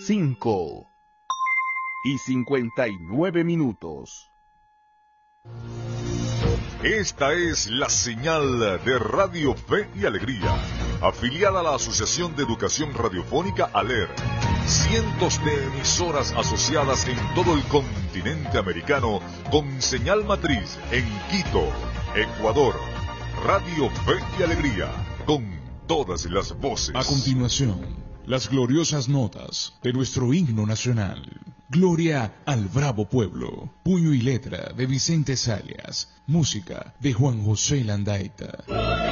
5:59. Esta es la señal de Radio Fe y Alegría, afiliada a la Asociación de Educación Radiofónica ALER. Cientos de emisoras asociadas en todo el continente americano con señal matriz en Quito, Ecuador. Radio Fe y Alegría, con todas las voces. A continuación, las gloriosas notas de nuestro himno nacional. Gloria al bravo pueblo. Puño y letra de Vicente Salias. Música de Juan José Landaeta.